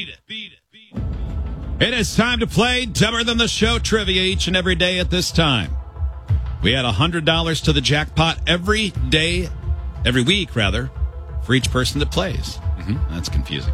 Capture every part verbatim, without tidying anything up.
It is time to play Dumber Than the Show trivia each and every day at this time. We add one hundred dollars to the jackpot every day, every week, rather, for each person that plays. Mm-hmm. That's confusing.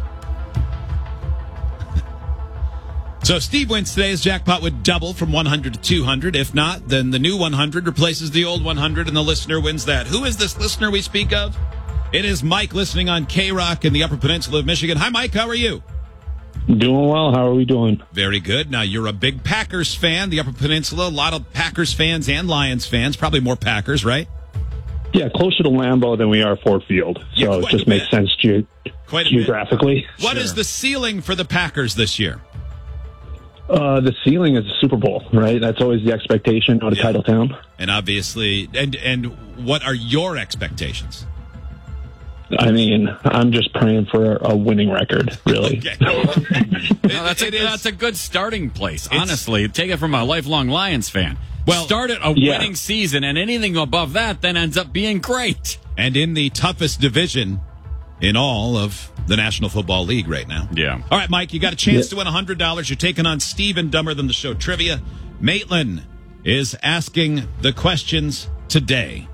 So if Steve wins today, his jackpot would double from one hundred to two hundred. If not, then the new one hundred replaces the old one hundred, and the listener wins that. Who is this listener we speak of? It is Mike, listening on K-Rock in the Upper Peninsula of Michigan. Hi, Mike. How are you? Doing well. How are we doing? Very good. Now, you're a big Packers fan, the Upper Peninsula. A lot of Packers fans and Lions fans. Probably more Packers, right? Yeah, closer to Lambeau than we are Ford Field. Yeah, so it quite just a makes bit. sense ge- Quite a geographically. bit. What is the ceiling for the Packers this year? Uh, the ceiling is a Super Bowl, right? That's always the expectation out of Yeah. Title Town. And obviously, and and what are your expectations? I mean, I'm just praying for a winning record, really. Okay. No, that's, It a, is- that's a good starting place, honestly. Take it from a lifelong Lions fan. Well, Start it a yeah. winning season, and anything above that then ends up being great. And in the toughest division in all of the National Football League right now. Yeah. All right, Mike, you got a chance Yeah. to win one hundred dollars. You're taking on Steven, Dumber Than the Show trivia. Maitland is asking the questions today.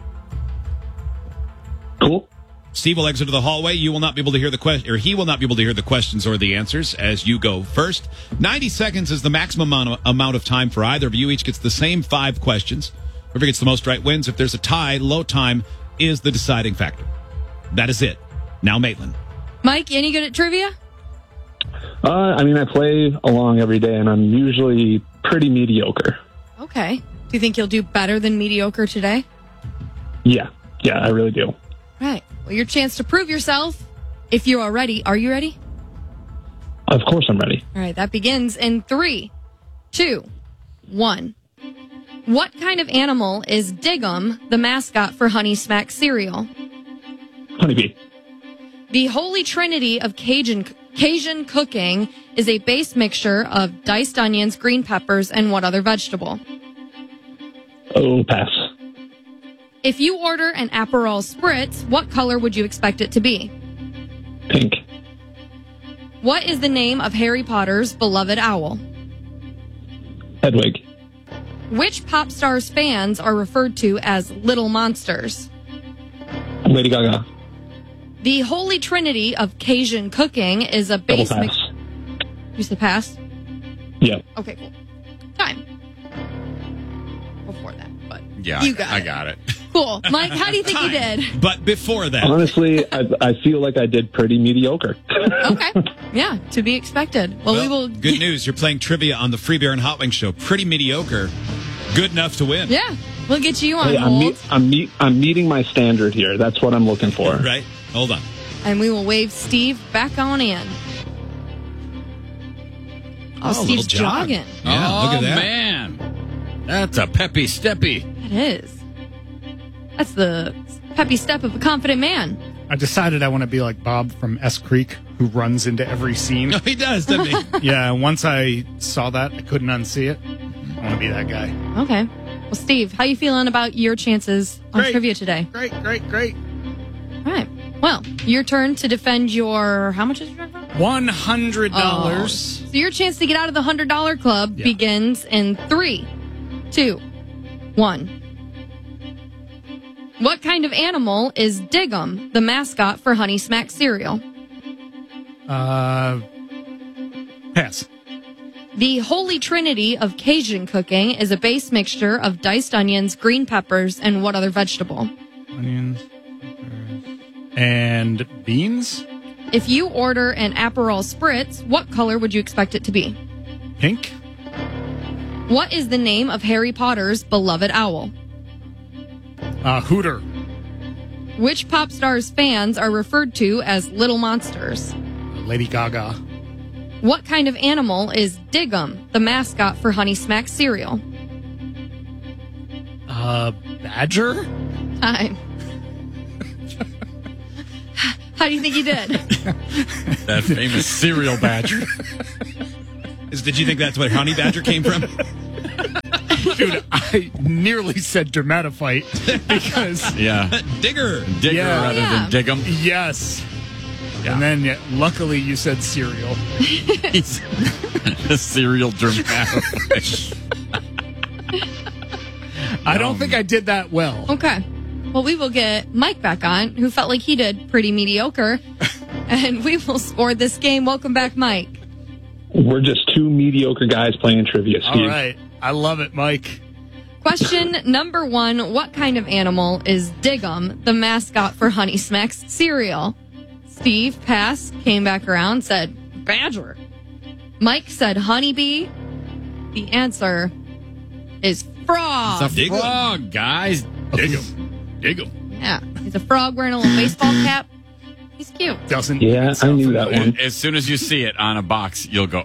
Cool. Steve will exit to the hallway. You will not be able to hear the question, or he will not be able to hear the questions or the answers as you go first. ninety seconds is the maximum amount of, amount of time for either of you. Each gets the same five questions. Whoever gets the most right wins. If there's a tie, low time is the deciding factor. That is it. Now, Maitland. Mike, any good at trivia? Uh, I mean, I play along every day, and I'm usually pretty mediocre. Okay. Do you think you'll do better than mediocre today? Yeah. Yeah, I really do. Right. Well, your chance to prove yourself. If you are ready, are you ready? Of course I'm ready. All right, that begins in three, two, one. What kind of animal is Diggum, the mascot for Honey Smack cereal? Honeybee. The holy trinity of Cajun Cajun cooking is a base mixture of diced onions, green peppers, and what other vegetable? Oh, pass. If you order an Aperol Spritz, what color would you expect it to be? Pink. What is the name of Harry Potter's beloved owl? Hedwig. Which pop star's fans are referred to as little monsters? Lady Gaga. The holy trinity of Cajun cooking is a Double base pass. mix. You said pass? Yeah. Okay, cool. Time. Before that, but Yeah, you got I it. got it. Cool. Mike, how do you think you did? But before that, Honestly, I, I feel like I did pretty mediocre. Okay. Yeah, to be expected. Well, well, we will. good news. You're playing trivia on the Free Beer and Hot Wings show. Pretty mediocre. Good enough to win. Yeah, we'll get you on Hey, I'm, hold, meet, I'm, meet, I'm meeting my standard here. That's what I'm looking for. Right? Hold on. and we will wave Steve back on in. Oh, Oh, a Steve's little jog. jogging. Yeah, oh, look at that. man. That's a peppy steppy. It is. That's the peppy step of a confident man. I decided I want to be like Bob from S Creek, who runs into every scene. No, he does, doesn't he? Yeah, and once I saw that, I couldn't unsee it. I want to be that guy. Okay. Well, Steve, how you feeling about your chances on Great. trivia today? Great, great, great. All right. Well, your turn to defend your. How much is your turn? One hundred dollars. So your chance to get out of the hundred dollar club Yeah. begins in three, two, one. What kind of animal is Diggum, the mascot for Honey Smack cereal? Uh, pass. The holy trinity of Cajun cooking is a base mixture of diced onions, green peppers, and what other vegetable? Onions, peppers, and beans. If you order an Aperol Spritz, what color would you expect it to be? Pink. What is the name of Harry Potter's beloved owl? Uh, Hooter. Which pop star's fans are referred to as little monsters? Lady Gaga. What kind of animal is Diggum, the mascot for Honey Smack cereal? Uh, Badger. Time. How do you think you did? That famous cereal badger. Is- Did you think that's where Honey Badger came from? Dude, I nearly said Dermatophyte because Yeah. Digger. Digger Yeah. rather Yeah. than dig 'em. yes. Yeah. And then, yeah, luckily, you said cereal. He's a serial dramatic. I don't think I did that well. Okay. Well, we will get Mike back on, who felt like he did pretty mediocre, and we will score this game. Welcome back, Mike. We're just two mediocre guys playing trivia, Steve. All right. I love it, Mike. Question number one. What kind of animal is Diggum, the mascot for Honey Smacks cereal? Steve passed, came back around, said badger. Mike said honeybee. The answer is frog. It's a frog, guys. Dig him. Dig him. Yeah, he's a frog wearing a little baseball cap. He's cute. Doesn't Yeah, even sound I knew that familiar. one. As soon as you see it on a box, you'll go,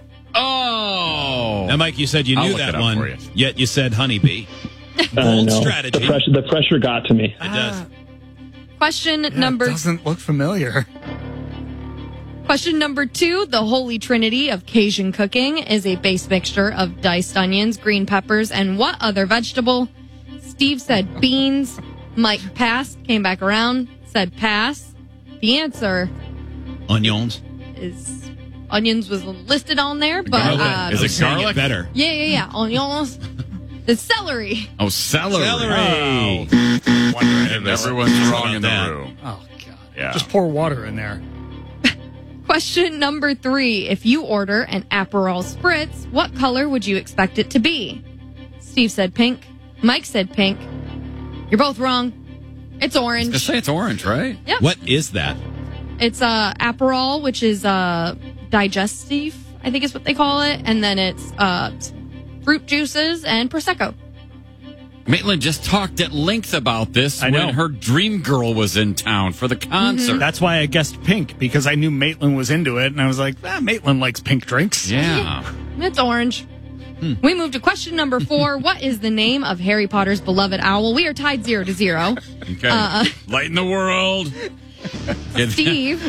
oh. Now, Mike, you said you I'll knew look that it up one, for you. yet you said honeybee. I Bold know. strategy. The pressure, the pressure got to me. It does. Question Yeah, number it doesn't look familiar. Question number two. The holy trinity of Cajun cooking is a base mixture of diced onions, green peppers, and what other vegetable? Steve said beans. Mike passed, came back around, said pass. The answer Onions. is onions was listed on there, but Garlic. uh, Is it I'm saying garlic? better. yeah, yeah, yeah, onions. It's celery. Oh, celery. Celery. And everyone's wrong in the that. room. Oh, God. Yeah. Just pour water in there. Question number three. If you order an Aperol Spritz, what color would you expect it to be? Steve said pink. Mike said pink. You're both wrong. It's I orange. say it's orange, right? Yep. What is that? It's uh, Aperol, which is uh, digestive, I think is what they call it. And then it's uh, fruit juices and Prosecco. Maitland just talked at length about this I know. when her dream girl was in town for the concert. That's why I guessed pink, because I knew Maitland was into it, and I was like, ah, Maitland likes pink drinks. Yeah. It's orange. We move to question number four. What is the name of Harry Potter's beloved owl? We are tied zero to zero. Okay. Uh, Lighten the world. Steve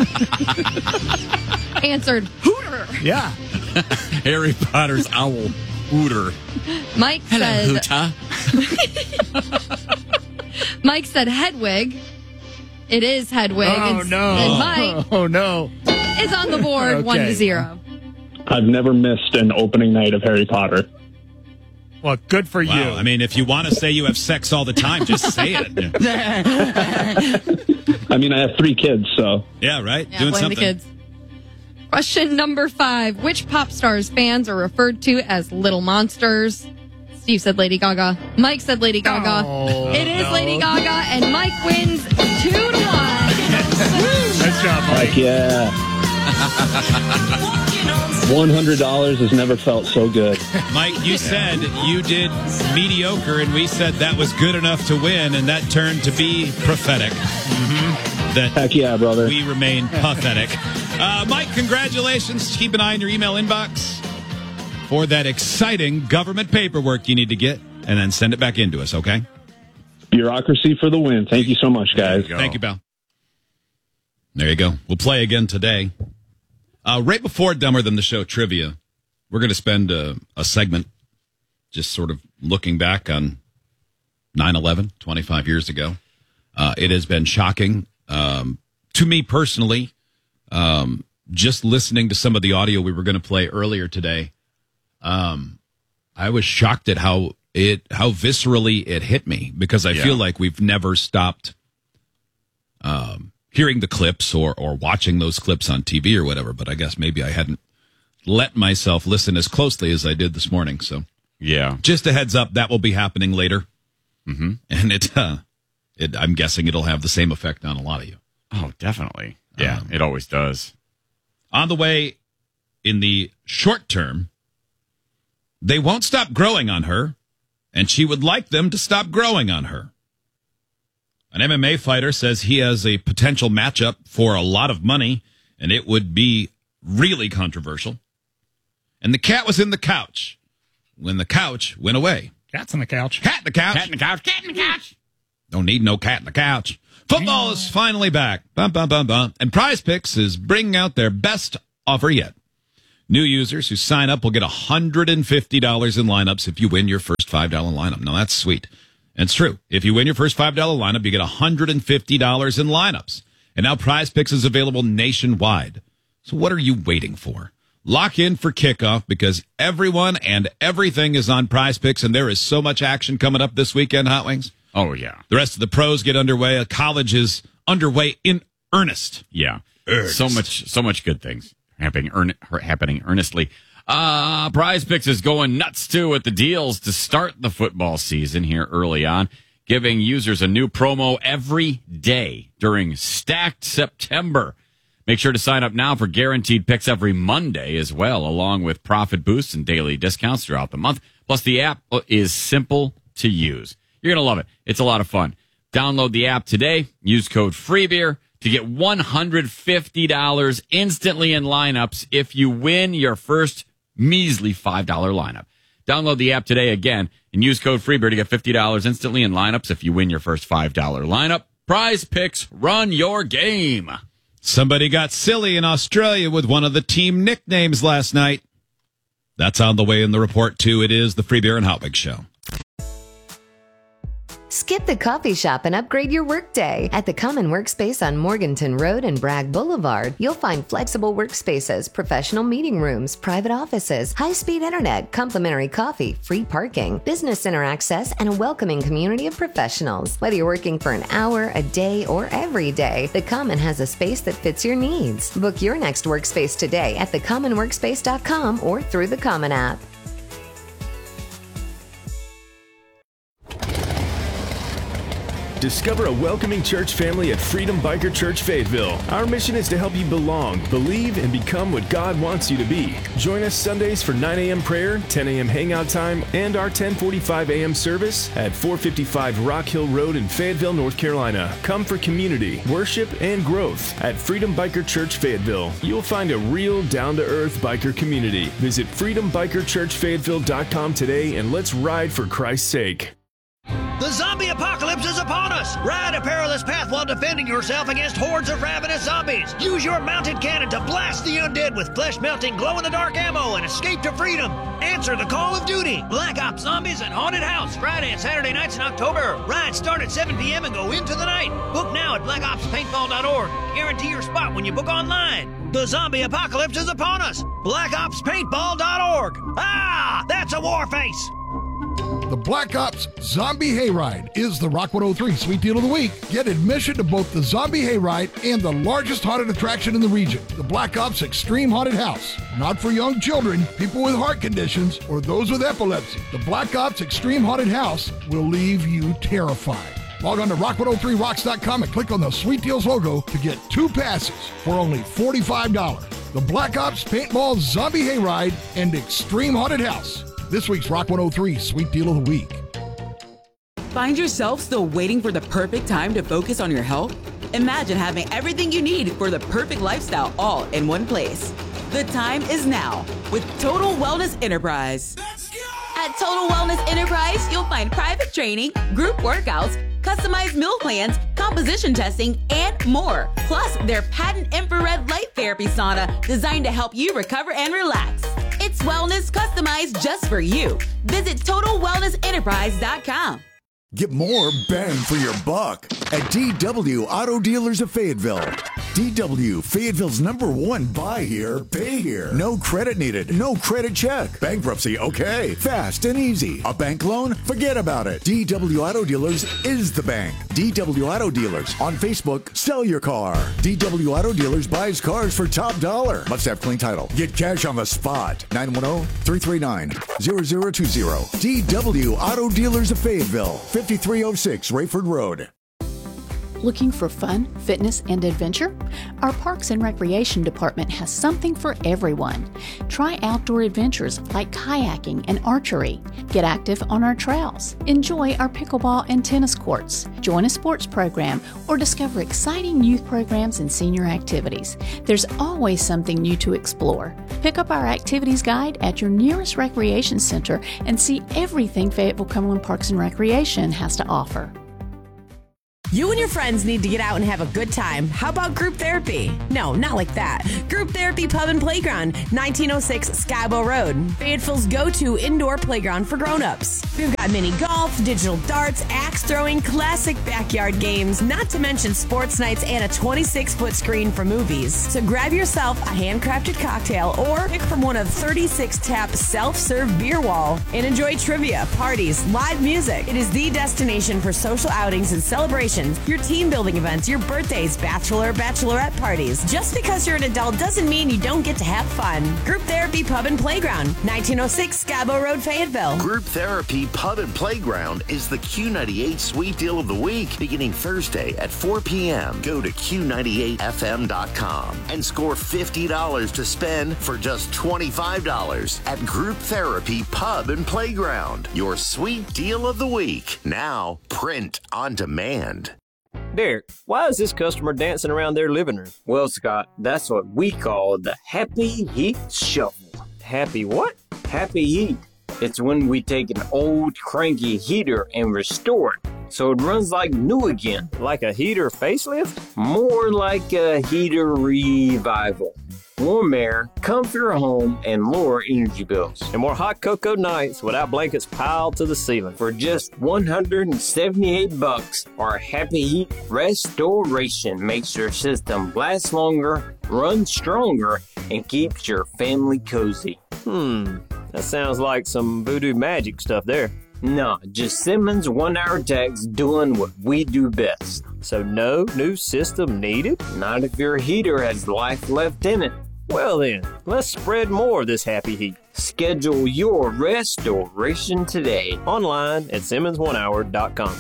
answered Hooter. Yeah. Harry Potter's owl Hooter. Mike said Hoota. Mike said Hedwig. It is Hedwig. Oh, and, no. And Mike Oh, no. is on the board, one Okay. to zero. I've never missed an opening night of Harry Potter. Well, good for Wow. you. I mean, if you want to say you have sex all the time, just say it. I mean, I have three kids, so Yeah, right? Yeah, Doing blame something. the kids. Question number five. Which pop stars fans are referred to as little monsters? Steve said Lady Gaga. Mike said Lady Gaga. Oh, it is no. Lady Gaga, and Mike wins two to one. Nice job, Mike. heck yeah. one hundred dollars has never felt so good. Mike, you said you did mediocre, and we said that was good enough to win, and that turned to be prophetic. That Heck yeah, brother. we remain pathetic. Uh, Mike, congratulations. Keep an eye on your email inbox for that exciting government paperwork you need to get, and then send it back into us, okay? Bureaucracy for the win. Thank you so much, guys. Go. Thank you, pal. There you go. We'll play again today. Uh, right before Dumber Than the Show trivia, we're going to spend a, a segment just sort of looking back on nine eleven, twenty-five years ago. Uh, it has been shocking um, to me personally. Um, just listening to some of the audio we were going to play earlier today, um, I was shocked at how it how viscerally it hit me, because I Yeah. feel like we've never stopped um, hearing the clips or or watching those clips on T V or whatever. But I guess maybe I hadn't let myself listen as closely as I did this morning. So Yeah. just a heads up, that will be happening later, mm-hmm. and it, uh, it I'm guessing it'll have the same effect on a lot of you. Oh, definitely. Yeah, Um, it always does. On the way, in the short term, they won't stop growing on her, and she would like them to stop growing on her. An M M A fighter says he has a potential matchup for a lot of money, and it would be really controversial. And the cat was in the couch when the couch went away. Cat's on the couch. Cat in the couch. Cat in the couch. Cat in the couch. Don't need no cat in the couch. Football is finally back. Bum, bum, bum, bum. And Prize Picks is bringing out their best offer yet. New users who sign up will get one hundred fifty dollars in lineups if you win your first five dollars lineup. Now, that's sweet. And it's true. If you win your first five dollars lineup, you get one hundred fifty dollars in lineups. And now Prize Picks is available nationwide. So what are you waiting for? Lock in for kickoff because everyone and everything is on Prize Picks, and there is so much action coming up this weekend, Hot Wings. Oh, yeah. The rest of the pros get underway. College is underway in earnest. Yeah. Earnest. So much, so much good things happening, earn, happening earnestly. Uh, Prize Picks is going nuts, too, with the deals to start the football season here early on, giving users a new promo every day during Stacked September. Make sure to sign up now for guaranteed picks every Monday as well, along with profit boosts and daily discounts throughout the month. Plus, the app is simple to use. You're going to love it. It's a lot of fun. Download the app today. Use code FREEBEER to get one hundred fifty dollars instantly in lineups if you win your first measly five dollars lineup. Download the app today again and use code FREEBEER to get fifty dollars instantly in lineups if you win your first five dollars lineup. Prize Picks, run your game. Somebody got silly in Australia with one of the team nicknames last night. That's on the way in the report, too. It is the Free Beer and Hot Wings Show. Skip the coffee shop and upgrade your workday. At the Common Workspace on Morganton Road and Bragg Boulevard, you'll find flexible workspaces, professional meeting rooms, private offices, high-speed internet, complimentary coffee, free parking, business center access, and a welcoming community of professionals. Whether you're working for an hour, a day, or every day, the Common has a space that fits your needs. Book your next workspace today at the common workspace dot com or through the Common app. Discover a welcoming church family at Freedom Biker Church Fayetteville. Our mission is to help you belong, believe, and become what God wants you to be. Join us Sundays for nine a.m. prayer, ten a.m. hangout time, and our ten forty-five a.m. service at four fifty-five Rock Hill Road in Fayetteville, North Carolina. Come for community, worship, and growth. At Freedom Biker Church Fayetteville, you'll find a real down-to-earth biker community. Visit freedom biker church fayetteville dot com today and let's ride for Christ's sake. The zombie apocalypse is upon us! Ride a perilous path while defending yourself against hordes of ravenous zombies. Use your mounted cannon to blast the undead with flesh-melting, glow-in-the-dark ammo and escape to freedom. Answer the call of duty. Black Ops Zombies and Haunted House, Friday and Saturday nights in October. Rides start at seven p.m. and go into the night. Book now at black ops paintball dot org. Guarantee your spot when you book online. The zombie apocalypse is upon us. black ops paintball dot org. Ah, that's a war face. The Black Ops Zombie Hayride is the Rock one oh three Sweet Deal of the Week. Get admission to both the Zombie Hayride and the largest haunted attraction in the region, the Black Ops Extreme Haunted House. Not for young children, people with heart conditions, or those with epilepsy. The Black Ops Extreme Haunted House will leave you terrified. Log on to rock one oh three rocks dot com and click on the Sweet Deals logo to get two passes for only forty-five dollars. The Black Ops Paintball Zombie Hayride and Extreme Haunted House. This week's Rock one oh three Sweet Deal of the Week. Find yourself still waiting for the perfect time to focus on your health? Imagine having everything you need for the perfect lifestyle all in one place. The time is now with Total Wellness Enterprise. Let's go! At Total Wellness Enterprise, you'll find private training, group workouts, customized meal plans, composition testing, and more. Plus, their patent infrared light therapy sauna designed to help you recover and relax. It's wellness customized just for you. Visit total wellness enterprise dot com. Get more bang for your buck at D W Auto Dealers of Fayetteville. D W, Fayetteville's number one buy here, pay here. No credit needed, no credit check. Bankruptcy, okay. Fast and easy. A bank loan? Forget about it. D W Auto Dealers is the bank. D W Auto Dealers. On Facebook, sell your car. D W Auto Dealers buys cars for top dollar. Must have clean title. Get cash on the spot. nine one zero, three three nine, zero zero two zero. D W Auto Dealers of Fayetteville. fifty-three oh six Rayford Road. Looking for fun, fitness, and adventure? Our Parks and Recreation Department has something for everyone. Try outdoor adventures like kayaking and archery. Get active on our trails. Enjoy our pickleball and tennis courts. Join a sports program or discover exciting youth programs and senior activities. There's always something new to explore. Pick up our activities guide at your nearest recreation center and see everything Fayetteville Cumberland Parks and Recreation has to offer. You and your friends need to get out and have a good time. How about group therapy? No, not like that. Group Therapy Pub and Playground, nineteen oh six Skybo Road. Fayetteville's go-to indoor playground for grown-ups. We've got mini golf, digital darts, axe throwing, classic backyard games, not to mention sports nights and a twenty-six foot screen for movies. So grab yourself a handcrafted cocktail or pick from one of thirty-six tap self-serve beer wall and enjoy trivia, parties, live music. It is the destination for social outings and celebrations, your team building events, your birthdays, bachelor, bachelorette parties. Just because you're an adult doesn't mean you don't get to have fun. Group Therapy Pub and Playground, nineteen oh six Skybo Road, Fayetteville. Group Therapy Pub and Playground is the Q ninety-eight Sweet Deal of the Week, beginning Thursday at four p.m. Go to Q ninety-eight F M dot com and score fifty dollars to spend for just twenty-five dollars at Group Therapy Pub and Playground. Your Sweet Deal of the Week, now print on demand. Derek, why is this customer dancing around their living room? Well, Scott, that's what we call the Happy Heat Shuffle. Happy what? Happy Heat. It's when we take an old cranky heater and restore it so it runs like new again. Like a heater facelift? More like a heater revival. Warm air, comfier home, and lower energy bills. And more hot cocoa nights without blankets piled to the ceiling. For just one hundred seventy-eight bucks, our Happy Heat Restoration makes your system last longer, run stronger, and keeps your family cozy. Hmm, that sounds like some voodoo magic stuff there. No, just Simmons one-hour techs doing what we do best. So no new system needed? Not if your heater has life left in it. Well then, let's spread more of this happy heat. Schedule your restoration today online at Simmons one hour dot com.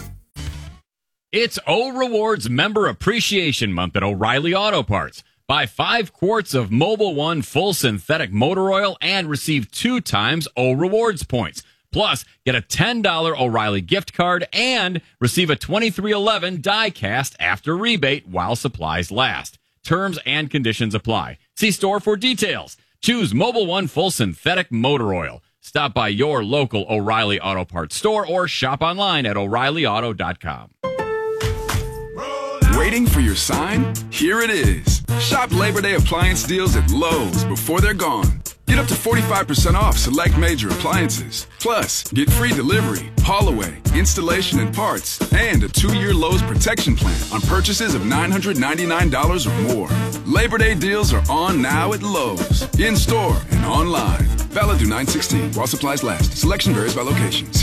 It's O Rewards Member Appreciation Month at O'Reilly Auto Parts. Buy five quarts of Mobil One full synthetic motor oil and receive two times O Rewards points. Plus, get a ten dollars O'Reilly gift card and receive a twenty-three eleven die cast after rebate while supplies last. Terms and conditions apply. See store for details. Choose Mobil One full synthetic motor oil. Stop by your local O'Reilly Auto Parts store or shop online at O'Reilly Auto dot com. Waiting for your sign? Here it is. Shop Labor Day appliance deals at Lowe's before they're gone. Get up to forty-five percent off select major appliances. Plus, get free delivery, haul away, installation and parts, and a two-year Lowe's protection plan on purchases of nine hundred ninety-nine dollars or more. Labor Day deals are on now at Lowe's, in-store and online. Valid through nine sixteen while supplies last. Selection varies by location. See